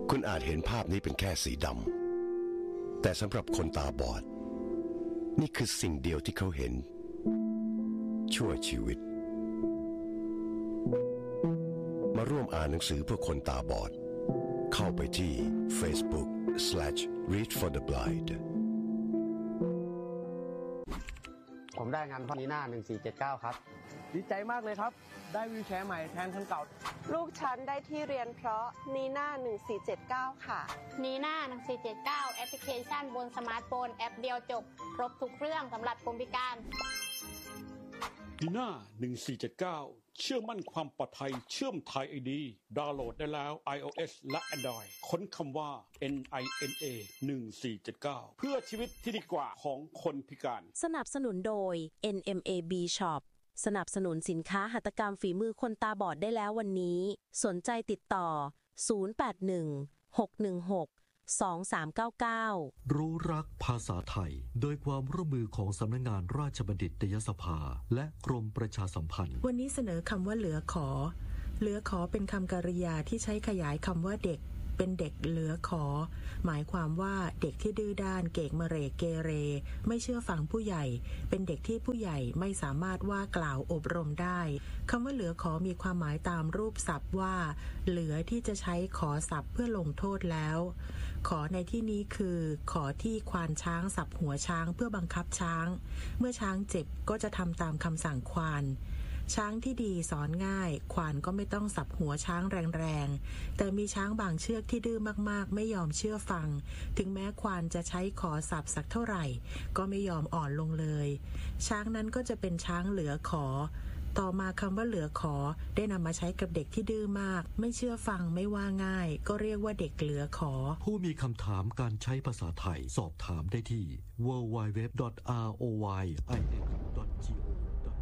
คุณอาจเห็นภาพนี้เป็นแค่สีดำแต่สำหรับคนตาบอดนี่คือสิ่งเดียวที่เขาเห็นชั่วชีวิตมาร่วมอ่านหนังสือเพื่อคนตาบอดเข้าไปที่ Facebook/Read for the Blind ผมได้งานพ่อนีน่า1479ครับดีใจมากเลยครับได้วีลแชร์ใหม่แทนคันเก่าลูกฉันได้ที่เรียนเพราะนีน่า1479ค่ะนีน่า1479แอปพลิเคชันบนสมาร์ทโฟนแอปเดียวจบครบทุกเรื่องสำหรับคนพิการนีน่า1479เชื่อมั่นความปลอดภัยเชื่อมไทย ID ดาวน์โหลดได้แล้ว iOS และ Android ค้นคำว่า NINA 1479เพื่อชีวิตที่ดีกว่าของคนพิการสนับสนุนโดย NMAB Shop สนับสนุนสินค้าหัตถกรรมฝีมือคนตาบอดได้แล้ววันนี้สนใจติดต่อ0816162399 รู้รักภาษาไทยโดยความร่วมมือของสำนักงานราชบัณฑิตยสภาและกรมประชาสัมพันธ์วันนี้เสนอคำว่าเหลือขอเหลือขอเป็นคำกริยาที่ใช้ขยายคำว่าเด็กเป็นเด็กเหลือขอหมายความว่าเด็กที่ดื้อด้านเกกมะเรกเกเรไม่เชื่อฟังผู้ใหญ่เป็นเด็กที่ผู้ใหญ่ไม่สามารถว่ากล่าวอบรมได้คำว่าเหลือขอมีความหมายตามรูปศัพท์ว่าเหลือที่จะใช้ขอศัพท์เพื่อลงโทษแล้วขอในที่นี้คือขอที่ควานช้างสับหัวช้างเพื่อบังคับช้างเมื่อช้างเจ็บก็จะทำตามคำสั่งควานช้างที่ดีสอนง่ายควานก็ไม่ต้องสับหัวช้างแรงๆแต่มีช้างบางเชือกที่ดื้อมากๆไม่ยอมเชื่อฟังถึงแม้ควานจะใช้ขอสับสักเท่าไหร่ก็ไม่ยอมอ่อนลงเลยช้างนั้นก็จะเป็นช้างเหลือขอต่อมาคำว่าเหลือขอได้นำมาใช้กับเด็กที่ดื้อมากไม่เชื่อฟังไม่ว่าง่ายก็เรียกว่าเด็กเหลือขอผู้มีคำถามการใช้ภาษาไทยสอบถามได้ที่ www.royin.go